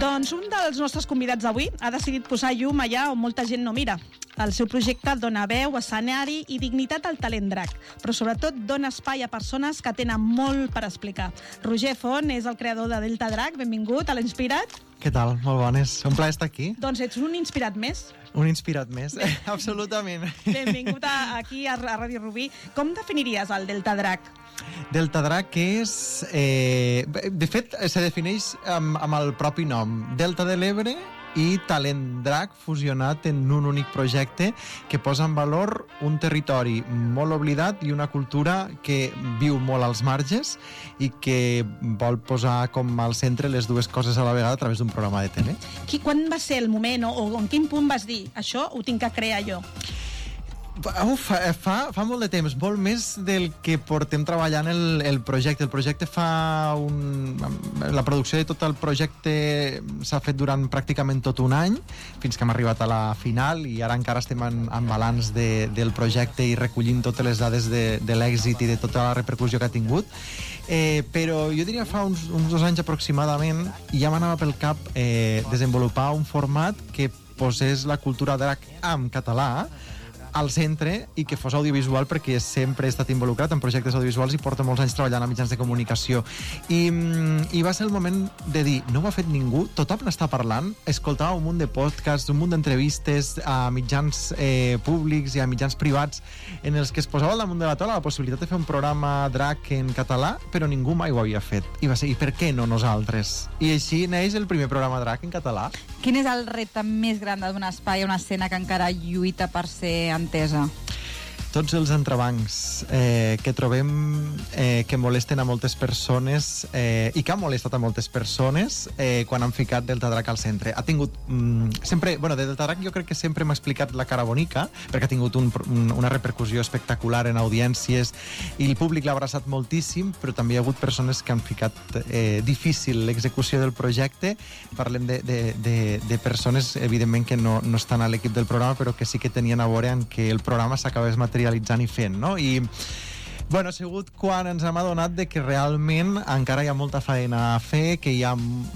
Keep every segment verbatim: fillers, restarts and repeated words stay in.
Doncs un dels nostres convidats d'avui ha decidit posar llum allà on molta gent no mira. El seu projecte dona veu, escenari i dignitat al talent drac, però sobretot dona espai a persones que tenen molt per explicar. Roger Font és el creador de Delta Drac. Benvingut a l'Inspirat. Què tal? Molt bones. Un plaer estar aquí. Doncs ets un inspirat més. Un inspirat més, absolutament. Benvingut a, aquí a Ràdio Rubí. Com definiries el Delta Drac? Delta Drac és... Eh, de fet, se defineix amb, amb el propi nom. Delta de l'Ebre i Talent Drac fusionat en un únic projecte que posa en valor un territori molt oblidat i una cultura que viu molt als marges i que vol posar com al centre les dues coses a la vegada a través d'un programa de tele. Qui, quan va ser el moment o, o en quin punt vas dir això ho tinc que crear jo? Uf, fa, fa molt de temps, molt més del que portem treballant el, el projecte. El projecte fa un... La producció de tot el projecte s'ha fet durant pràcticament tot un any, fins que hem arribat a la final, i ara encara estem en, en balanç de, del projecte i recollint totes les dades de, de l'èxit i de tota la repercussió que ha tingut. Eh, però jo diria fa uns, uns dos anys aproximadament ja m'anava pel cap eh, desenvolupar un format que posés la cultura drac en català al centre i que fos audiovisual, perquè sempre he estat involucrat en projectes audiovisuals i porto molts anys treballant a mitjans de comunicació. I, i va ser el moment de dir, no ho ha fet ningú, tothom n'està parlant, escoltava un munt de podcasts, un munt d'entrevistes a mitjans eh, públics i a mitjans privats en els que es posava al damunt de la taula la possibilitat de fer un programa drac en català, però ningú mai ho havia fet. I va ser, i per què no nosaltres? I així neix el primer programa drac en català. Quin és el repte més gran de donar espai a una escena que encara lluita per ser entesa? Tots els entrebancs eh, que trobem eh, que molesten a moltes persones eh, i que han molestat a moltes persones eh, quan han ficat Delta Drac al centre. Ha tingut... Mm, sempre, bueno, de Delta Drac jo crec que sempre m'ha explicat la cara bonica, perquè ha tingut un, un, una repercussió espectacular en audiències i el públic l'ha abraçat moltíssim, però també hi ha hagut persones que han ficat eh, difícil l'execució del projecte. Parlem de, de, de, de persones, evidentment, que no, no estan a l'equip del programa, però que sí que tenien a veure en que el programa s'acabés materialitzant realitzant i fent, no? I bueno, ha sigut quan ens hem adonat de que realment encara hi ha molta feina a fer, que hi ha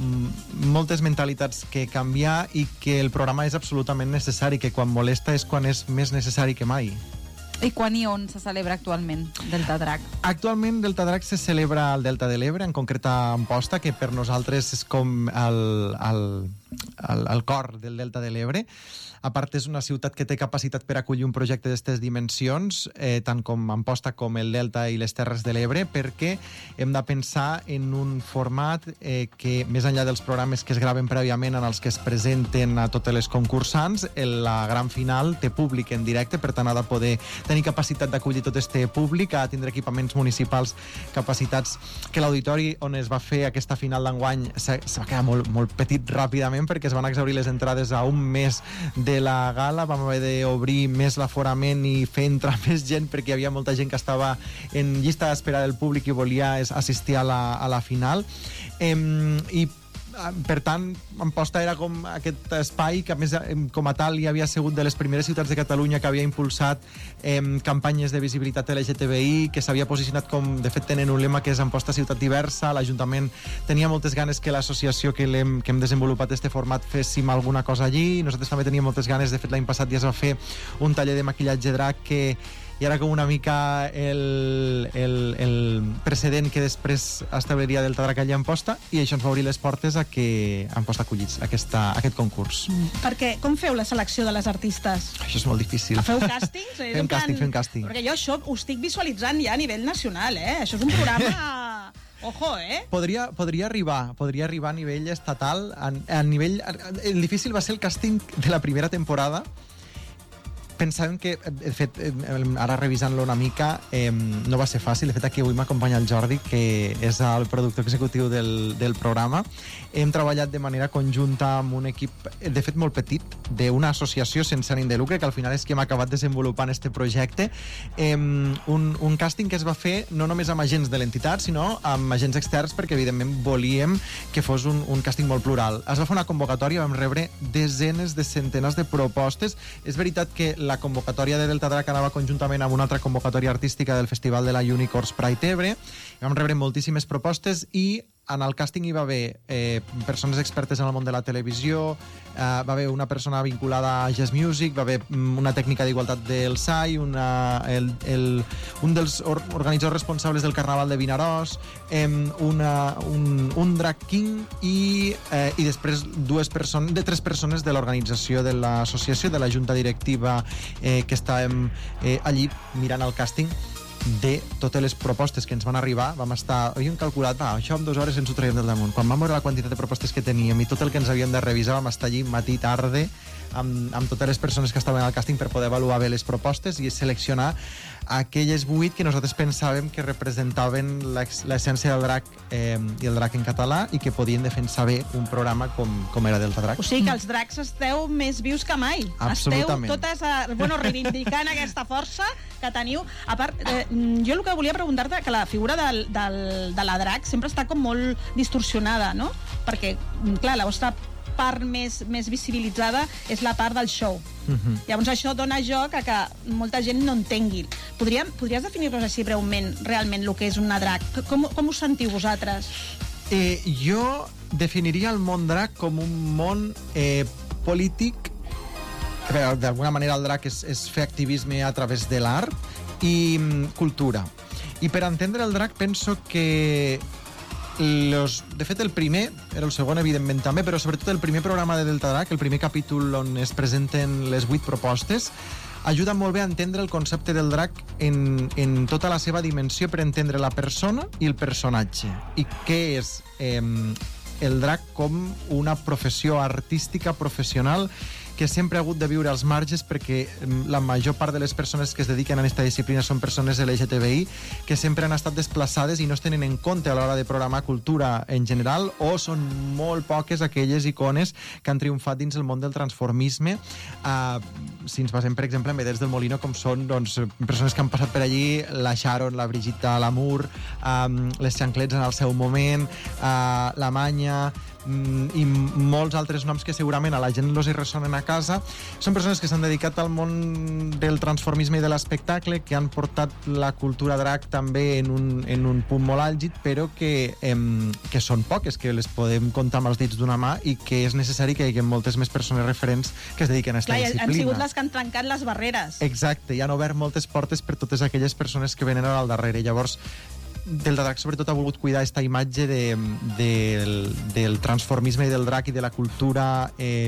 moltes mentalitats que canviar i que el programa és absolutament necessari, que quan molesta és quan és més necessari que mai. I quan i on se celebra actualment Delta Drac? Actualment Delta Drac se celebra al Delta de l'Ebre, en concret a Amposta, que per nosaltres és com el, el, el, el cor del Delta de l'Ebre. A part, és una ciutat que té capacitat per acollir un projecte d'aquestes dimensions, eh, tant com Amposta com el Delta i les Terres de l'Ebre, perquè hem de pensar en un format eh, que, més enllà dels programes que es graven prèviament en els que es presenten a totes les concursants, la gran final té públic en directe, per tant ha de poder tenir capacitat d'acollir tot este públic, ha de tindre equipaments municipals capacitats, que l'auditori on es va fer aquesta final d'enguany se, se va quedar molt, molt petit ràpidament, perquè es van exaurir les entrades a un mes de la gala, vam haver d'obrir més l'aforament i fer entrar més gent perquè hi havia molta gent que estava en llista d'espera del públic i volia assistir a la, a la final. Eh, i per tant, Amposta era com aquest espai que, a més, com a tal, hi havia sigut de les primeres ciutats de Catalunya que havia impulsat eh, campanyes de visibilitat L G T B I, que s'havia posicionat com, de fet, tenen un lema que és Amposta ciutat diversa. L'Ajuntament tenia moltes ganes que l'associació que, hem, que hem desenvolupat este format féssim alguna cosa allí. Nosaltres també teníem moltes ganes, de fet, l'any passat ja es va fer un taller de maquillatge drac que i era com una mica el, el, el precedent que després establiria Delta Drac allà a Amposta, i això ens va obrir les portes a que Amposta acollits aquesta, aquest concurs. Mm. Perquè com feu la selecció de les artistes? Això és molt difícil. Feu càstings? Eh? Fem càsting, fem càsting. Perquè jo això ho estic visualitzant ja a nivell nacional, eh? Això és un programa... Ojo, eh? Podria, podria arribar, podria arribar a nivell estatal, a, a nivell... El difícil va ser el càsting de la primera temporada. Pensàvem que, de fet, ara revisant-lo una mica, eh, no va ser fàcil. De fet, aquí avui m'acompanya el Jordi, que és el productor executiu del, del programa. Hem treballat de manera conjunta amb un equip, de fet, molt petit, d'una associació sense ànim de lucre, que al final és qui hem acabat desenvolupant este projecte. Eh, un, un càsting que es va fer no només amb agents de l'entitat, sinó amb agents externs, perquè, evidentment, volíem que fos un, un càsting molt plural. Es va fer una convocatòria, vam rebre desenes de centenars de propostes. És veritat que la convocatòria de Delta Drac anava conjuntament amb una altra convocatòria artística del Festival de la Unicorns Pride Ebre. Vam rebre moltíssimes propostes i en el càsting hi va haver eh, persones expertes en el món de la televisió, eh, va haver una persona vinculada a Jazz Music, va haver una tècnica d'igualtat del S A I, una, el, el, un dels or, organitzadors responsables del Carnaval de Vinaròs, eh, una, un, un drag king i, eh, i després dues persones, de tres persones de l'organització de l'associació, de la junta directiva, eh, que estàvem eh, allí mirant el càsting de totes les propostes que ens van arribar. Vam estar, havíem calculat, va, això en dues hores ens ho traiem del damunt. Quan vam veure la quantitat de propostes que teníem i tot el que ens havíem de revisar, vam estar allí matí, tarde, amb, amb totes les persones que estaven al càsting per poder avaluar bé les propostes i seleccionar aquelles vuit que nosaltres pensàvem que representaven l'essència del drac eh, i el drac en català i que podien defensar bé un programa com, com era Delta Drac. O sigui que els dracs esteu més vius que mai. Absolutament. Esteu totes eh, bueno, reivindicant aquesta força que teniu. A part, eh, jo el que volia preguntar-te, que la figura del, del, de la drac sempre està com molt distorsionada, no? Perquè, clar, la vostra part més, més visibilitzada és la part del show. Uh-huh. Llavors això dona joc a que molta gent no entengui. Podríem, podries definir-nos així breument realment el que és una drac? Com, com us sentiu vosaltres? Eh, jo definiria el món drac com un món eh, polític. D'alguna manera el drac és, és fer activisme a través de l'art i mm, cultura. I per entendre el drac penso que Los, de fet, el primer, era el segon, evidentment, també, però sobretot el primer programa de Delta Drac, el primer capítol on es presenten les vuit propostes, ajuda molt bé a entendre el concepte del drac en, en tota la seva dimensió per entendre la persona i el personatge. I què és eh, el drac com una professió artística professional que sempre ha hagut de viure als marges perquè la major part de les persones que es dediquen a aquesta disciplina són persones L G T B I que sempre han estat desplaçades i no es tenen en compte a l'hora de programar cultura en general, o són molt poques aquelles icones que han triomfat dins el món del transformisme. Uh, si ens basem, per exemple, en Vedets del Molino, com són doncs, persones que han passat per allí, la Sharon, la Brigitte Lamour, um, les Xanclets en el seu moment, uh, la Manya, i molts altres noms que segurament a la gent els hi ressonen a casa. Són persones que s'han dedicat al món del transformisme i de l'espectacle, que han portat la cultura drac també en un, en un punt molt àlgid, però que, eh, que són poques, que les podem comptar amb els dits d'una mà i que és necessari que hi hagi moltes més persones referents que es dediquen a aquesta disciplina. Han sigut les que han trencat les barreres. Exacte, i han obert moltes portes per totes aquelles persones que venen al darrere. Llavors, Delta Drac sobretot ha volgut cuidar aquesta imatge de, de, del, del transformisme i del drac i de la cultura eh,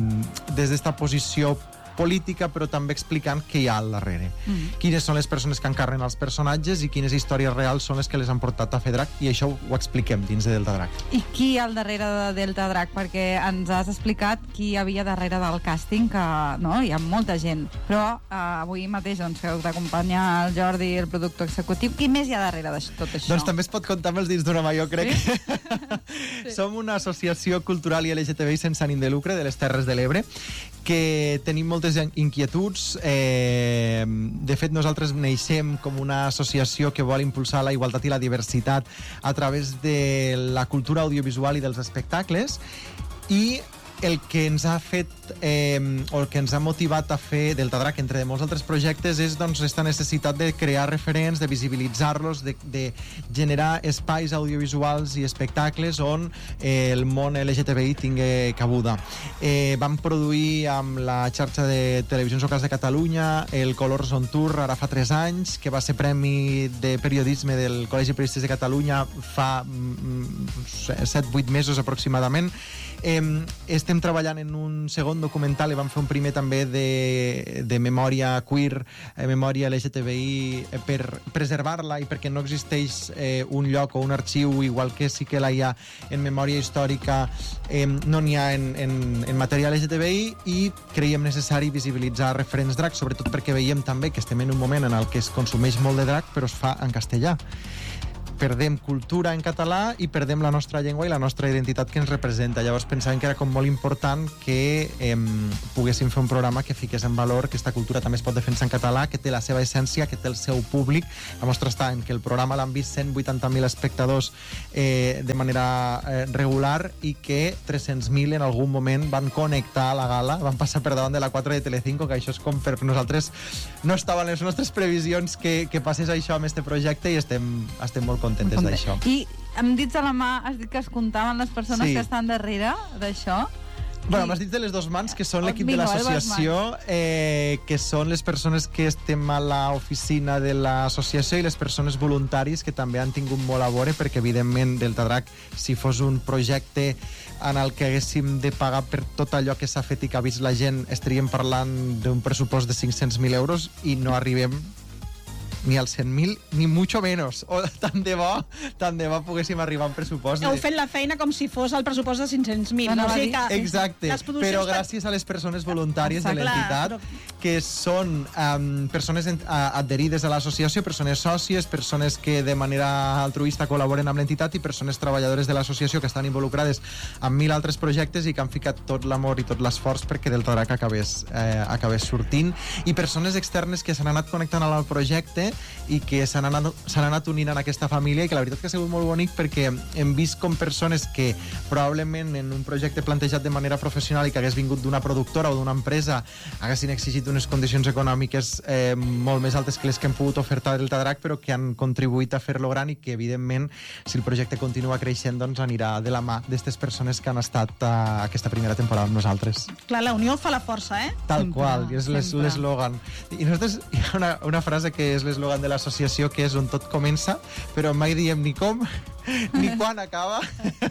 des d'esta posició política, però també explicant què hi ha al darrere. Mm. Quines són les persones que encarnen els personatges i quines històries reals són les que les han portat a fer drac, i això ho expliquem dins de Delta Drac. I qui hi ha al darrere de Delta Drac? Perquè ens has explicat qui hi havia darrere del càsting, que no, hi ha molta gent, però eh, avui mateix doncs, que us acompanya el Jordi, el productor executiu. Qui més hi ha darrere de tot això? Doncs també es pot comptar amb els dits d'una mà, jo crec. Sí? Sí. Som una associació cultural i L G T B I sense ànim de lucre de les Terres de l'Ebre, que tenim moltes inquietuds. Eh, de fet, nosaltres neixem com una associació que vol impulsar la igualtat i la diversitat a través de la cultura audiovisual i dels espectacles, i el que ens ha fet eh, o el que ens ha motivat a fer Delta Drac, entre molts altres projectes, és doncs aquesta necessitat de crear referents, de visibilitzar-los, de, de generar espais audiovisuals i espectacles on eh, el món L G T B I tingui cabuda. Eh, vam produir amb la xarxa de televisions locals de Catalunya el Colors on Tour ara fa tres anys, que va ser premi de periodisme del Col·legi de Periodistes de Catalunya fa set vuit mesos aproximadament. Eh, estem treballant en un segon documental i vam fer un primer també de, de memòria queer, eh, memòria L G T B I, eh, per preservar-la i perquè no existeix eh, un lloc o un arxiu, igual que sí que la hi ha en memòria històrica, eh, no n'hi ha en, en, en matèria L G T B I, i creiem necessari visibilitzar referents drac, sobretot perquè veiem també que estem en un moment en el que es consumeix molt de drac però es fa en castellà. Perdem cultura en català i perdem la nostra llengua i la nostra identitat que ens representa. Llavors pensàvem que era com molt important que eh, poguéssim fer un programa que fiqués en valor que aquesta cultura també es pot defensar en català, que té la seva essència, que té el seu públic. La mostra està en que el programa l'han vist cent vuitanta mil espectadors eh, de manera eh, regular, i que tres-cents mil en algun moment van connectar a la gala, van passar per davant de la quatre de Telecinco, que això és com per nosaltres no estaven les nostres previsions que, que passés això amb este projecte, i estem, estem molt contents contentes d'això. I amb dits a la mà has dit que es comptaven les persones Sí. que estan darrere d'això. Bueno, m'has dit de les dues mans, que són l'equip de Vinga, l'associació, eh, que són les persones que estem a l'oficina de l'associació i les persones voluntaris que també han tingut molt a veure, perquè evidentment Deltadrac, si fos un projecte en el que haguéssim de pagar per tot allò que s'ha fet i que ha vist la gent, estaríem parlant d'un pressupost de cinc-cents mil euros i no arribem ni als cent mil, ni mucho menos. O tant de bo, tant de bo poguéssim arribar a un pressupost. Heu De... fet la feina com si fos el pressupost de cinc-cents mil. Anava O sigui a que Exacte, les produccions però per- gràcies a les persones voluntàries de Exacte. l'entitat, Clar, però- que són um, persones en, uh, adherides a l'associació, persones sòcies, persones que de manera altruista col·laboren amb l'entitat i persones treballadores de l'associació que estan involucrades en mil altres projectes i que han ficat tot l'amor i tot l'esforç perquè Deltadrac acabés, eh, acabés sortint, i persones externes que s'han anat connectant al projecte i que s'han anat, s'han anat unint en aquesta família, i que la veritat que ha sigut molt bonic perquè hem vist com persones que probablement en un projecte plantejat de manera professional i que hagués vingut d'una productora o d'una empresa haguessin exigit unes condicions econòmiques eh, molt més altes que les que hem pogut ofertar a Deltadrac, però que han contribuït a fer-lo gran i que evidentment si el projecte continua creixent doncs anirà de la mà d'aquestes persones que han estat a aquesta primera temporada amb nosaltres. Clar, la unió fa la força, eh? Tal Sempre, qual, i és l'es- sempre. l'eslògan. I nosaltres hi ha una, una frase que és l'eslògan de l'associació, que és on tot comença, però mai diem ni com ni quan acaba.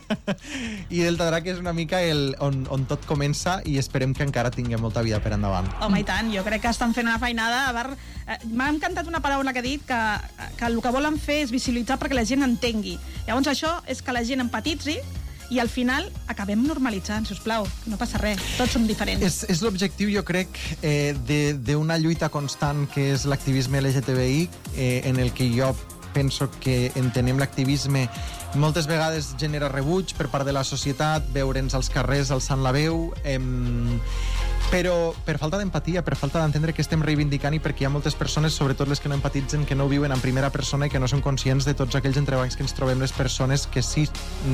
I Deltadrac és una mica el, on, on tot comença, i esperem que encara tingui molta vida per endavant. Home, i tant, jo crec que estan fent una feinada. A veure, eh, m'ha encantat una paraula que ha dit, que, que el que volen fer és visibilitzar perquè la gent entengui. Llavors això és que la gent empatitzi i al final acabem normalitzant, si us plau. No passa res, tots som diferents. És, és l'objectiu, jo crec, eh, de- d'una lluita constant que és l'activisme L G T B I, eh, en el que jo penso que entenem l'activisme moltes vegades genera rebuig per part de la societat, veure'ns als carrers alçant la veu, em... però per falta d'empatia, per falta d'entendre què estem reivindicant, i perquè hi ha moltes persones, sobretot les que no empatitzen, que no ho viuen en primera persona i que no són conscients de tots aquells entrebancs que ens trobem les persones que sí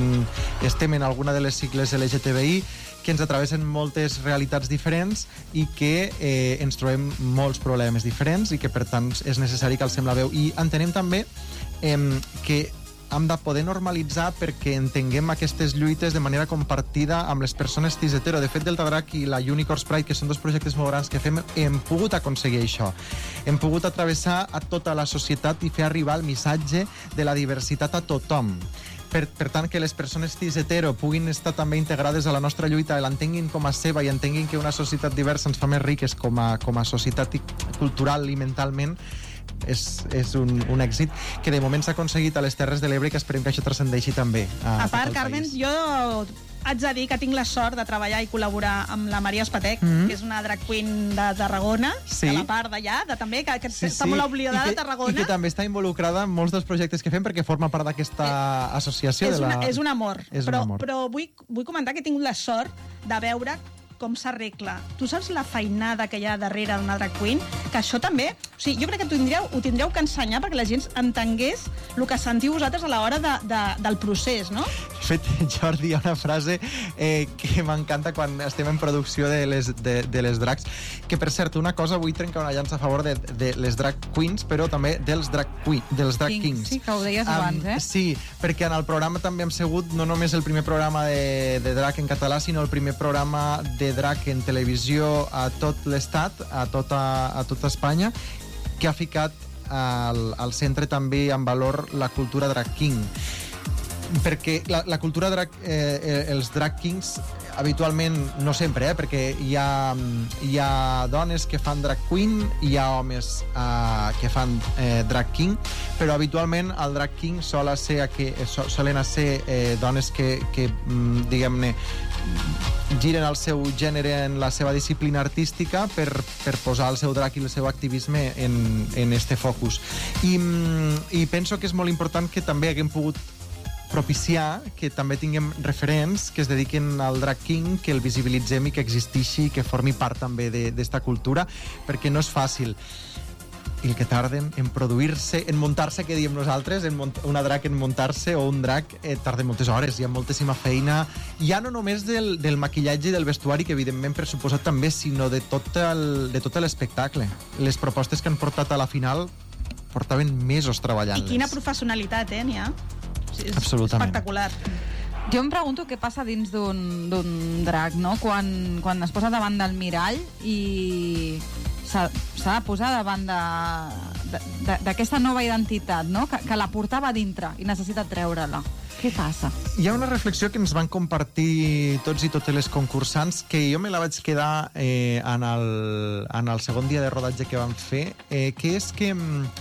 mm, estem en alguna de les sigles L G T B I, que ens atravessen moltes realitats diferents i que eh, ens trobem molts problemes diferents i que, per tant, és necessari que alcem la veu. I entenem també eh, que hem de poder normalitzar perquè entenguem aquestes lluites de manera compartida amb les persones cis hetero. De fet, Deltadrac i la Unicorns Pride, que són dos projectes molt grans que fem, hem pogut aconseguir això. Hem pogut atravessar a tota la societat i fer arribar el missatge de la diversitat a tothom. Per, per tant, que les persones cis hetero puguin estar també integrades a la nostra lluita, l'entenguin com a seva i entenguin que una societat diversa ens fa més riques com a, com a societat i- cultural i mentalment, és, és un, un èxit que de moment s'ha aconseguit a les Terres de l'Ebre i que esperem que això transcendeixi també a, A tot part, el Carmen, país. jo haig de dir que tinc la sort de treballar i col·laborar amb la Maria Espatec, mm -hmm. que és una drag queen de Tarragona, Sí. de la part d'allà, de també, que, que Sí, està sí. molt oblidada I de que, Tarragona. I que també està involucrada en molts dels projectes que fem perquè forma part d'aquesta eh, associació. és, de la... una, és un amor. És però, un amor. Però vull, vull comentar que he tingut la sort de veure com s'arregla. Tu saps la feinada que hi ha darrere d'una drag queen? Que això també... O sigui, jo crec que tindreu, ho tindreu que ensenyar perquè la gent entengués el que sentiu vosaltres a l'hora de, de, del procés, no? De fet, Jordi, hi ha una frase eh, que m'encanta quan estem en producció de les, de, de les drags, que, per cert, una cosa, vull trencar una llança a favor de, de les drag queens, però també dels drag, queen, dels drag Kings, kings. sí, que ho deies Am, abans, eh? Sí, perquè en el programa també hem sigut no només el primer programa de, de drag en català, sinó el primer programa de drag en televisió a tot l'estat, a tota, a tota Espanya, que ha ficat al, al centre també en valor la cultura drag king. Perquè la, la cultura drag, eh, els drag kings habitualment, no sempre, eh, perquè hi ha, hi ha dones que fan drag queen, hi ha homes eh, que fan eh, drag king, però habitualment el drag king sola ser, que, so, solen ser eh, dones que, que mm, diguem-ne, giren el seu gènere en la seva disciplina artística per, per posar el seu drag i el seu activisme en, en este focus. I, I penso que és molt important que també haguem pogut propiciar que també tinguem referents que es dediquin al drag king, que el visibilitzem i que existeixi i que formi part també d'esta cultura, perquè no és fàcil. I el que tarden en produir-se, en muntar-se, que diem nosaltres, en una drag en muntar-se o un drag, eh, tarda moltes hores, hi ha moltíssima feina, ja no només del, del maquillatge i del vestuari, que evidentment per suposat també, sinó de tot el, de tot l'espectacle. Les propostes que han portat a la final portaven mesos treballant-les. I quina professionalitat, eh, n'hi ha? O sigui, és Absolutament. espectacular. Jo em pregunto què passa dins d'un drac, no? Quan, quan es posa davant del mirall i s'ha de posar davant d'aquesta nova identitat, no? Que, que la portava dintre i necessita treure-la. Què passa? Hi ha una reflexió que ens van compartir tots i totes les concursants, que jo me la vaig quedar eh, en, el, en el segon dia de rodatge que vam fer, eh, que és que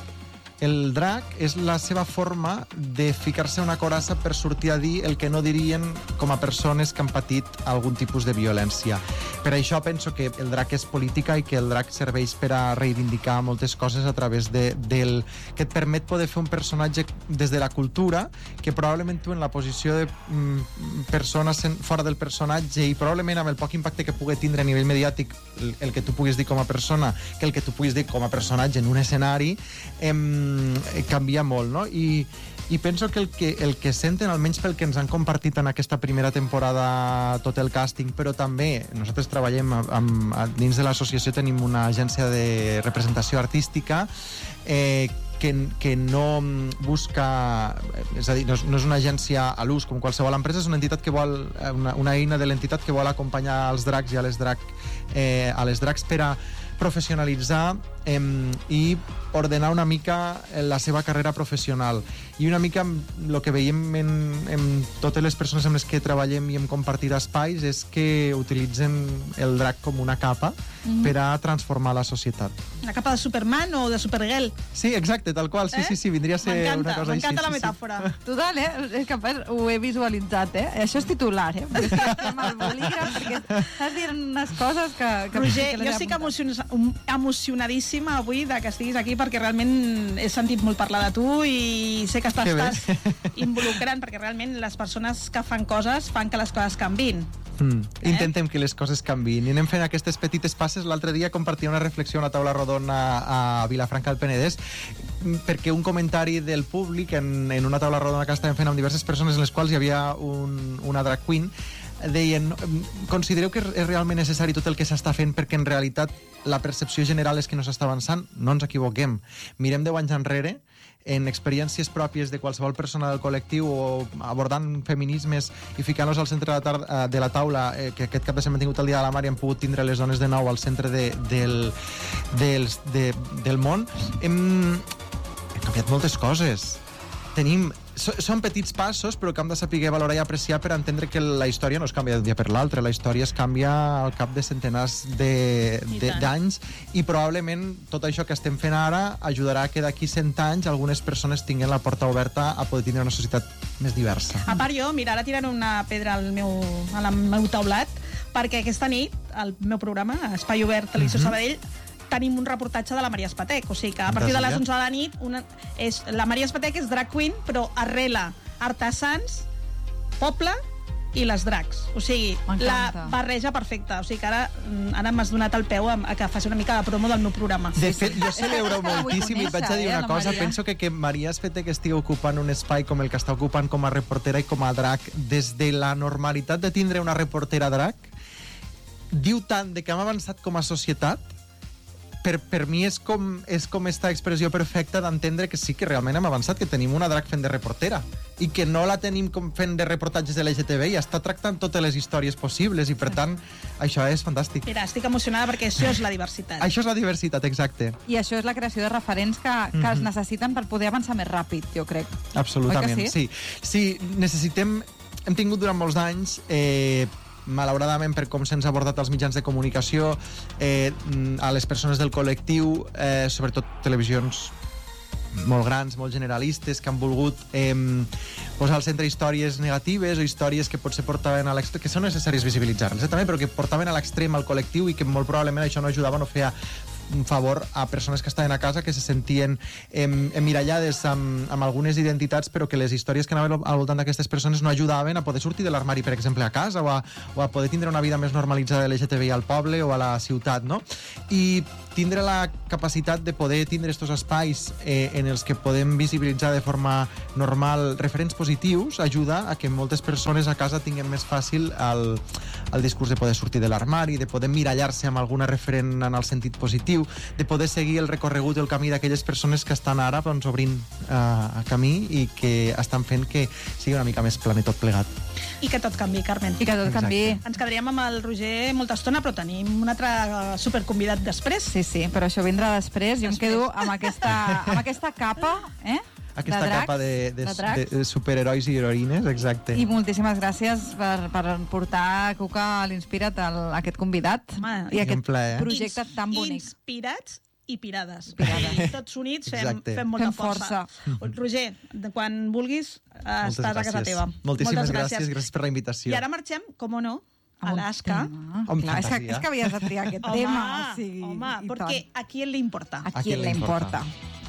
el drac és la seva forma de ficar-se una coraça per sortir a dir el que no dirien com a persones que han patit algun tipus de violència. Per això penso que el drac és política i que el drac serveix per a reivindicar moltes coses a través de, del... que et permet poder fer un personatge des de la cultura que probablement tu en la posició de mm, persona fora del personatge i probablement amb el poc impacte que pugui tindre a nivell mediàtic el, el que tu puguis dir com a persona que el que tu puguis dir com a personatge en un escenari em, canvia molt, no? I, i penso que el, que el que senten, almenys pel que ens han compartit en aquesta primera temporada tot el càsting, però també nosaltres treballem amb, amb, dins de l'associació tenim una agència de representació artística eh, que, que no busca, és a dir, no és, no és una agència a l'ús com qualsevol empresa, és una entitat que vol, una, una eina de l'entitat que vol acompanyar els dracs i a les, drac, eh, a les dracs per a professionalitzar eh, i ordenar una mica la seva carrera professional. I una mica el que veiem en, en totes les persones amb les que treballem i hem compartit espais és que utilitzen el drac com una capa mm-hmm. per a transformar la societat. Una capa de Superman o de Supergirl. Sí, exacte, tal qual. Sí, eh? sí, sí, vindria a ser una cosa així. M'encanta la sí, metàfora. Sí. Total, eh? És que ho he visualitzat, eh? Això és titular, eh? Perquè estem al bolígraf, perquè estàs dient unes coses que... que Roger, que jo estic emocionadíssima avui de que estiguis aquí perquè realment he sentit molt parlar de tu i sé que estàs, estàs involucrant perquè realment les persones que fan coses fan que les coses canvin. Mm. Eh? Intentem que les coses canviïn i anem fent aquestes petites passes. L'altre dia compartia una reflexió a una taula rodona a Vilafranca del Penedès perquè un comentari del públic en, en una taula rodona que estàvem fent amb diverses persones en les quals hi havia un, una drag queen deien, considereu que és realment necessari tot el que s'està fent perquè en realitat la percepció general és que no s'està avançant? No ens equivoquem. Mirem deu anys enrere en experiències pròpies de qualsevol persona del col·lectiu o abordant feminismes i ficant-los al centre de la, tar- de la taula eh, que aquest cap de setmana hem tingut el Dia de la Mar i hem pogut tindre les dones de nou al centre de, del, dels, de, del món hem, hem canviat moltes coses. Tenim So, són petits passos, però que hem de saber valorar i apreciar per entendre que la història no es canvia d'un dia per l'altre. La història es canvia al cap de centenars d'anys i probablement tot això que estem fent ara ajudarà que d'aquí cent anys algunes persones tinguin la porta oberta a poder tindre una societat més diversa. A part jo, mira, ara tiraré una pedra al meu, al meu taulat perquè aquesta nit, al meu programa, Espai Obert, Televisió mm-hmm. Sabadell, tenim un reportatge de la Maria Espatec, o sigui que a partir de les onze de la nit una, és, la Maria Espatec és drag queen, però arrela artesans, poble i les dracs. O sigui, la barreja perfecta. O sigui que ara, ara m'has donat el peu a, a que faci una mica de promo del meu programa. De fet, jo celebro moltíssim i et vaig a dir una cosa. Penso que que Maria Espatec estigui ocupant un espai com el que està ocupant com a reportera i com a drac des de la normalitat de tindre una reportera drac diu tant de que hem avançat com a societat. Per, per mi és com, és com esta expressió perfecta d'entendre que sí que realment hem avançat, que tenim una drac fent de reportera i que no la tenim com fent de reportatges de l'L G T B i està tractant totes les històries possibles i per tant això és fantàstic. Mira, estic emocionada perquè això és la diversitat. Això és la diversitat, exacte. I això és la creació de referents que, que mm-hmm. es necessiten per poder avançar més ràpid, jo crec. Absolutament, sí? Sí, sí, necessitem... Hem tingut durant molts anys... Eh, malauradament per com se'ns ha abordat als mitjans de comunicació eh, a les persones del col·lectiu eh, sobretot televisions molt grans, molt generalistes que han volgut eh, posar al centre històries negatives o històries que potser portaven a l'extrem, que són necessàries visibilitzar-les eh, també, però que portaven a l'extrem al col·lectiu i que molt probablement això no ajudava, no feia un favor a persones que estaven a casa que se sentien em, emmirallades amb, amb algunes identitats però que les històries que anaven al voltant d'aquestes persones no ajudaven a poder sortir de l'armari, per exemple, a casa o a, o a poder tindre una vida més normalitzada de l'L G T B I al poble o a la ciutat, no? I tindre la capacitat de poder tindre estos espais eh, en els que podem visibilitzar de forma normal referents positius ajuda a que moltes persones a casa tinguin més fàcil el, el discurs de poder sortir de l'armari, de poder mirallar-se amb alguna referent en el sentit positiu, de poder seguir el recorregut i el camí d'aquelles persones que estan ara doncs, obrint uh, camí i que estan fent que sigui una mica més planer tot plegat. I que tot canvi, Carmen. I que tot canvi. Ens quedaríem amb el Roger molta estona, però tenim un altre superconvidat després. Sí, sí, però això vindrà després. Jo després. em quedo amb aquesta, amb aquesta capa, eh? Aquesta de dracs, capa de, de, de, de, de superherois i heroïnes, exacte. I moltíssimes gràcies per, per portar Cuca a l'Inspira't a aquest convidat Home, i aquest plaer. projecte tan bonic. Inspirats i pirades. Pirades. I tots units fem, Exacte. fem molta Fem força. força. Roger, quan vulguis, Moltes estàs a casa gràcies. teva. Moltíssimes Moltes gràcies, gràcies per la invitació. I ara marxem, com o no, a Alaska. Amb Clar, és, que, fantasia. és que havies de triar aquest Home, tema. O sigui, home, i perquè tant. a qui le importa? A qui le le importa? importa?